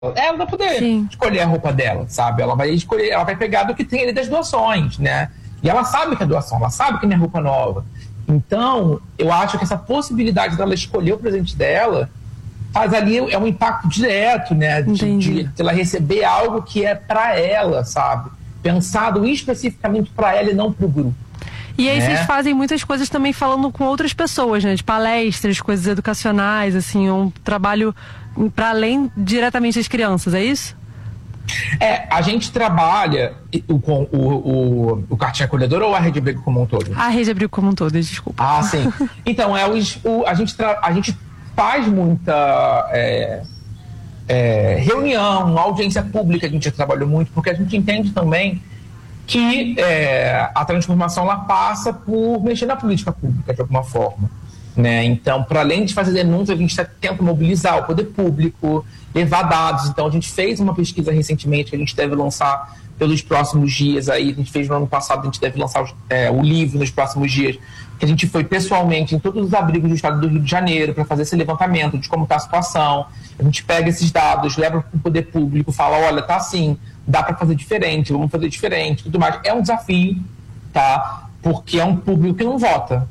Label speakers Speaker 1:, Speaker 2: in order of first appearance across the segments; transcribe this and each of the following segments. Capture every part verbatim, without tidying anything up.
Speaker 1: Ela vai poder Sim. escolher a roupa dela, sabe? Ela vai escolher, ela vai pegar do que tem ali das doações, né? E ela sabe que é doação, ela sabe que não é roupa nova. Então, eu acho que essa possibilidade dela escolher o presente dela faz ali, é um impacto direto, né? De, de, de ela receber algo que é pra ela, sabe? Pensado especificamente pra ela e não pro grupo.
Speaker 2: E aí
Speaker 1: né?
Speaker 2: vocês fazem muitas coisas também falando com outras pessoas, né? De palestras, coisas educacionais, assim, um trabalho para além diretamente das crianças, é isso?
Speaker 1: É, a gente trabalha com o, o, o Cartinha Acolhedora ou a Rede Abrigo como um todo?
Speaker 2: A Rede Abrigo como um todo, desculpa.
Speaker 1: Ah, sim. Então, é, os, o, a, gente tra, a gente faz muita é, é, reunião, audiência pública, a gente trabalhou muito, porque a gente entende também que é, a transformação ela passa por mexer na política pública de alguma forma, né? Então, para além de fazer denúncia, a gente tá, tenta mobilizar o poder público, levar dados. Então, a gente fez uma pesquisa recentemente que a gente deve lançar pelos próximos dias. Aí, a gente fez no ano passado, a gente deve lançar os, é, o livro nos próximos dias, que a gente foi pessoalmente em todos os abrigos do estado do Rio de Janeiro para fazer esse levantamento de como está a situação. A gente pega esses dados, leva para o poder público, fala, olha, tá assim, dá para fazer diferente, vamos fazer diferente, tudo mais. É um desafio, tá? Porque é um público que não vota.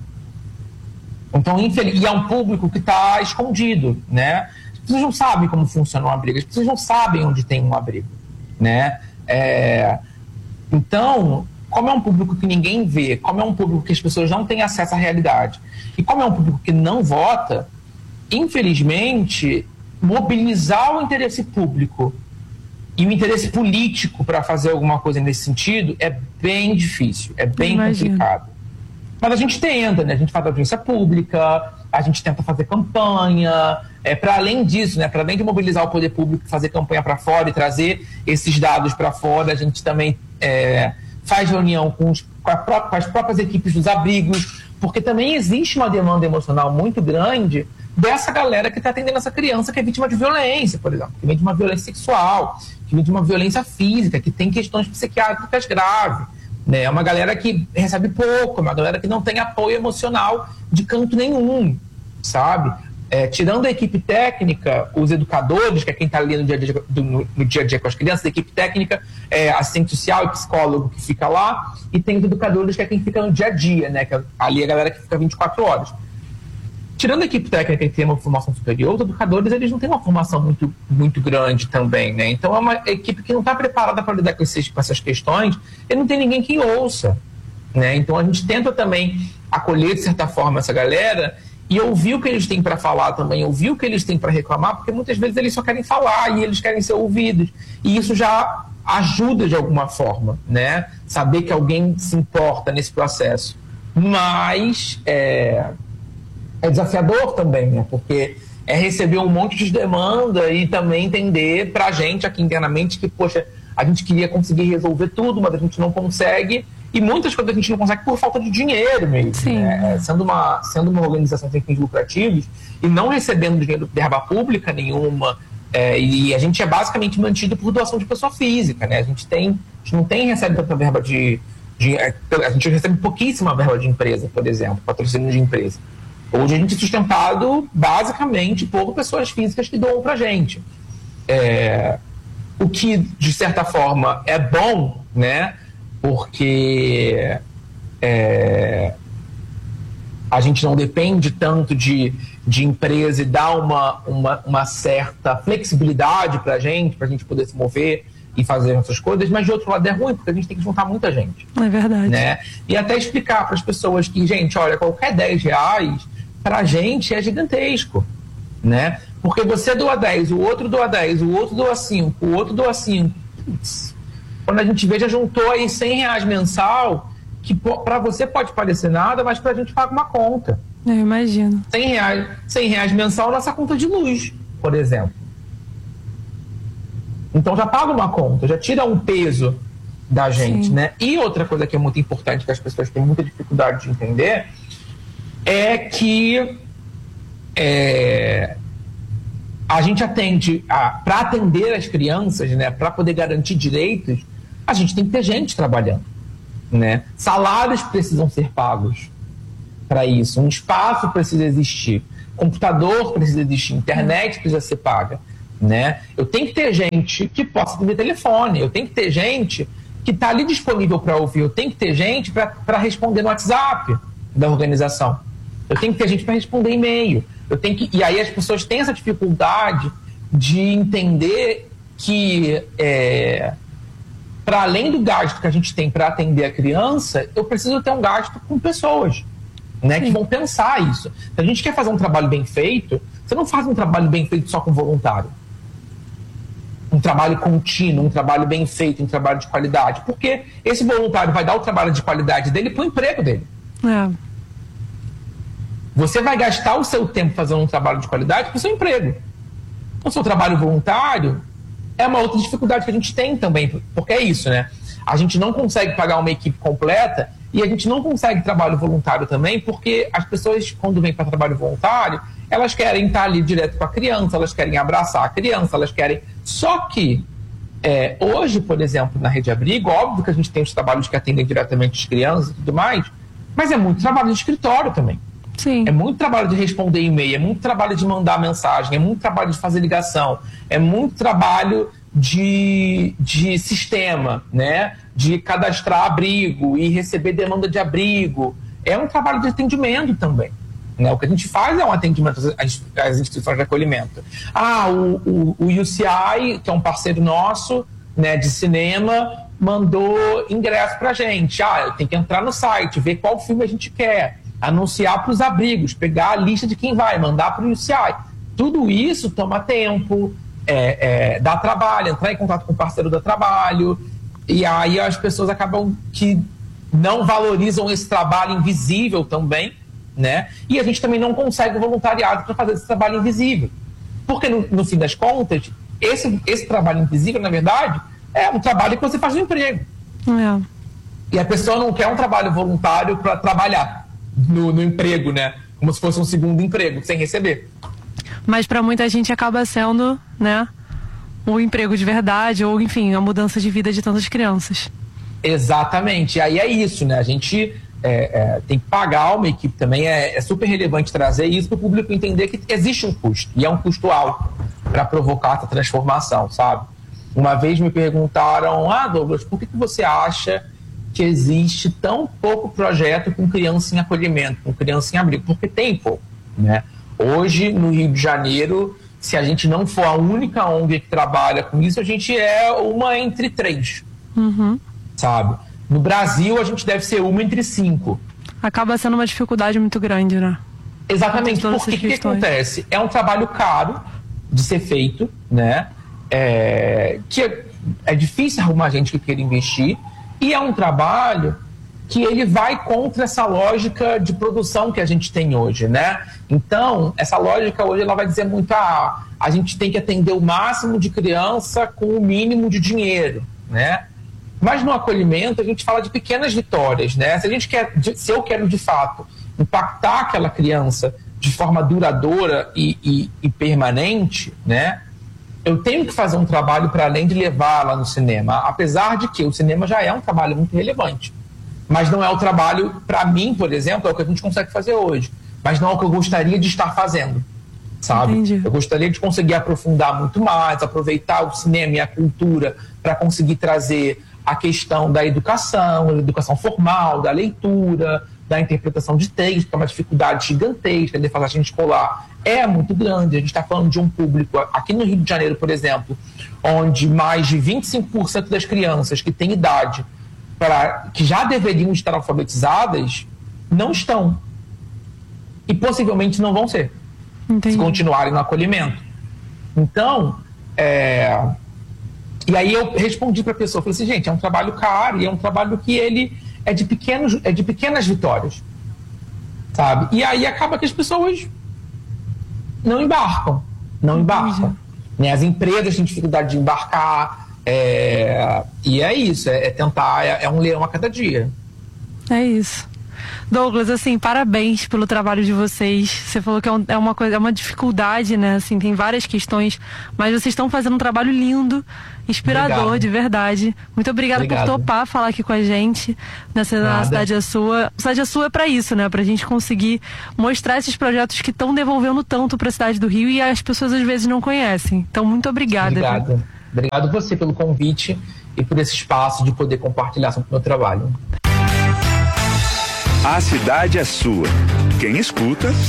Speaker 1: Então, infeliz... E é um público que está escondido, né? As pessoas não sabem como funciona um abrigo, as pessoas não sabem onde tem um abrigo, né? É... Então, como é um público que ninguém vê, como é um público que as pessoas não têm acesso à realidade, e como é um público que não vota, infelizmente, mobilizar o interesse público e o interesse político para fazer alguma coisa nesse sentido é bem difícil, é bem
Speaker 2: Imagino.
Speaker 1: complicado. Mas a gente tenta, né? A gente faz audiência pública, a gente tenta fazer campanha, é, para além disso, né? Para além de mobilizar o poder público, fazer campanha para fora e trazer esses dados para fora, a gente também é, faz reunião com, os, com, a pró- com as próprias equipes dos abrigos, porque também existe uma demanda emocional muito grande dessa galera que está atendendo essa criança que é vítima de violência, por exemplo, que vem de uma violência sexual, que vem de uma violência física, que tem questões psiquiátricas graves. É uma galera que recebe pouco, uma galera que não tem apoio emocional de canto nenhum, sabe? É, tirando a equipe técnica, os educadores, que é quem está ali no dia, a dia, no, no dia a dia com as crianças, a equipe técnica, é, assistente social e psicólogo que fica lá, e tem os educadores, que é quem fica no dia a dia, né? Que é ali a galera que fica vinte e quatro horas. Tirando a equipe técnica que tem uma formação superior, os educadores eles não têm uma formação muito, muito grande também, né? Então é uma equipe que não está preparada para lidar com, esses, com essas questões e não tem ninguém que ouça, né? Então a gente tenta também acolher de certa forma essa galera e ouvir o que eles têm para falar também, ouvir o que eles têm para reclamar, porque muitas vezes eles só querem falar e eles querem ser ouvidos. E isso já ajuda de alguma forma, né? Saber que alguém se importa nesse processo. Mas é... é desafiador também, né? Porque é receber um monte de demanda e também entender pra gente aqui internamente que, poxa, a gente queria conseguir resolver tudo, mas a gente não consegue, e muitas coisas a gente não consegue por falta de dinheiro mesmo.
Speaker 2: Sim.
Speaker 1: Né? Sendo uma, sendo uma organização sem fins lucrativos e não recebendo dinheiro de verba pública nenhuma, é, e a gente é basicamente mantido por doação de pessoa física, né? A gente tem, a gente não tem, recebe tanta verba de, de... A gente recebe pouquíssima verba de empresa, por exemplo, patrocínio de empresa. Hoje a gente é sustentado basicamente por pessoas físicas que doam pra gente. É, o que, de certa forma, é bom, né? Porque é, a gente não depende tanto de, de empresa e dá uma, uma, uma certa flexibilidade pra gente, pra gente poder se mover e fazer essas coisas, mas de outro lado é ruim, porque a gente tem que juntar muita gente.
Speaker 2: É verdade.
Speaker 1: Né? E até explicar para as pessoas que, gente, olha, qualquer dez reais pra gente é gigantesco, né? Porque você doa dez, o outro doa dez, o outro doa cinco, o outro doa cinco. Putz, quando a gente vê, já juntou aí cem reais mensal, que para você pode parecer nada, mas pra gente paga uma conta.
Speaker 2: Eu imagino.
Speaker 1: cem reais, cem reais mensal nossa conta de luz, por exemplo. Então já paga uma conta, já tira um peso da gente,
Speaker 2: Sim.
Speaker 1: né? E outra coisa que é muito importante, que as pessoas têm muita dificuldade de entender, é que é, a gente atende, para atender as crianças, né, para poder garantir direitos, a gente tem que ter gente trabalhando, né? Salários precisam ser pagos para isso, um espaço precisa existir, computador precisa existir, internet precisa ser paga. né? Eu tenho que ter gente que possa atender telefone, eu tenho que ter gente que está ali disponível para ouvir, eu tenho que ter gente para responder no WhatsApp da organização, eu tenho que ter gente para responder e-mail, eu tenho que... E aí as pessoas têm essa dificuldade de entender que, é, para além do gasto que a gente tem para atender a criança, eu preciso ter um gasto com pessoas, né, que vão pensar isso. Se a gente quer fazer um trabalho bem feito, você não faz um trabalho bem feito só com voluntário. Um trabalho contínuo, um trabalho bem feito, um trabalho de qualidade. Porque esse voluntário vai dar o trabalho de qualidade dele para o emprego dele.
Speaker 2: É.
Speaker 1: Você vai gastar o seu tempo fazendo um trabalho de qualidade para o seu emprego. O seu trabalho voluntário é uma outra dificuldade que a gente tem também, porque é isso, né? A gente não consegue pagar uma equipe completa e a gente não consegue trabalho voluntário também, porque as pessoas, quando vêm para trabalho voluntário, elas querem estar ali direto com a criança, elas querem abraçar a criança, elas querem... Só que, é, hoje, por exemplo, na Rede Abrigo, óbvio que a gente tem os trabalhos que atendem diretamente as crianças e tudo mais, mas é muito trabalho de escritório também.
Speaker 2: Sim.
Speaker 1: É muito trabalho de responder e-mail, é muito trabalho de mandar mensagem, é muito trabalho de fazer ligação, é muito trabalho de, de sistema, né? De cadastrar abrigo e receber demanda de abrigo. É um trabalho de atendimento também. Né? O que a gente faz é um atendimento às, às instituições de acolhimento. Ah, o, o, o U C I, que é um parceiro nosso, né, de cinema, mandou ingresso pra gente. Ah, eu tenho que entrar no site, ver qual filme a gente quer, anunciar para os abrigos, pegar a lista de quem vai, mandar para o U C I. Tudo isso toma tempo, é, é, dá trabalho, entrar em contato com o parceiro dá trabalho, e aí as pessoas acabam que não valorizam esse trabalho invisível também, né? E a gente também não consegue o voluntariado para fazer esse trabalho invisível. Porque, no, no fim das contas, esse, esse trabalho invisível, na verdade, é um trabalho que você faz no emprego.
Speaker 2: É.
Speaker 1: E a pessoa não quer um trabalho voluntário para trabalhar no, no emprego, né? Como se fosse um segundo emprego, sem receber.
Speaker 2: Mas para muita gente acaba sendo, né, um emprego de verdade, ou enfim, a mudança de vida de tantas crianças.
Speaker 1: Exatamente. E aí é isso, né? A gente é, é, tem que pagar uma equipe também. É, é super relevante trazer isso para o público entender que existe um custo. E é um custo alto para provocar essa transformação, sabe? Uma vez me perguntaram: ah, Douglas, por que, que você acha que existe tão pouco projeto com criança em acolhimento, com criança em abrigo? Porque tem pouco, né? Hoje, no Rio de Janeiro, se a gente não for a única O N G que trabalha com isso, a gente é uma entre três,
Speaker 2: uhum.
Speaker 1: sabe? No Brasil, a gente deve ser uma entre cinco.
Speaker 2: Acaba sendo uma dificuldade muito grande, né?
Speaker 1: Exatamente, porque o que acontece? É um trabalho caro de ser feito, né? É, que é, é difícil arrumar gente que queira investir, e é um trabalho que ele vai contra essa lógica de produção que a gente tem hoje, né? Então, essa lógica hoje ela vai dizer muito, ah, a gente tem que atender o máximo de criança com o mínimo de dinheiro, né? Mas no acolhimento a gente fala de pequenas vitórias, né? Se a gente quer, se eu quero de fato impactar aquela criança de forma duradoura e, e, e permanente, né? Eu tenho que fazer um trabalho para além de levá-la no cinema, apesar de que o cinema já é um trabalho muito relevante. Mas não é o trabalho, para mim, por exemplo, é o que a gente consegue fazer hoje. Mas não é o que eu gostaria de estar fazendo, sabe?
Speaker 2: Entendi.
Speaker 1: Eu gostaria de conseguir aprofundar muito mais, aproveitar o cinema e a cultura para conseguir trazer a questão da educação, da educação formal, da leitura, da interpretação de texto, que é uma dificuldade gigantesca, a defasagem escolar é muito grande. A gente está falando de um público, aqui no Rio de Janeiro, por exemplo, onde mais de vinte e cinco por cento das crianças que têm idade Pra, que já deveriam estar alfabetizadas, não estão. E possivelmente não vão ser.
Speaker 2: Entendi.
Speaker 1: Se continuarem no acolhimento. Então, é... e aí eu respondi para a pessoa, falei assim, gente, é um trabalho caro e é um trabalho que ele é de, pequenos, é de pequenas vitórias. Sabe? E aí acaba que as pessoas não embarcam. Não embarcam. Né? As empresas têm dificuldade de embarcar. É, e é isso, é, é tentar, é, é um leão a cada dia.
Speaker 2: É isso. Douglas, assim, parabéns pelo trabalho de vocês. Você falou que é, um, é uma coisa, é uma dificuldade, né? Assim, tem várias questões, mas vocês estão fazendo um trabalho lindo, inspirador, Obrigado. de verdade. Muito obrigada por topar falar aqui com a gente nessa na Cidade é Sua. A Cidade é Sua é pra isso, né? Pra gente conseguir mostrar esses projetos que estão devolvendo tanto pra cidade do Rio e as pessoas às vezes não conhecem. Então, muito obrigada.
Speaker 1: Obrigado. Obrigado você pelo convite e por esse espaço de poder compartilhar sobre o meu trabalho.
Speaker 3: A cidade é sua. Quem escuta,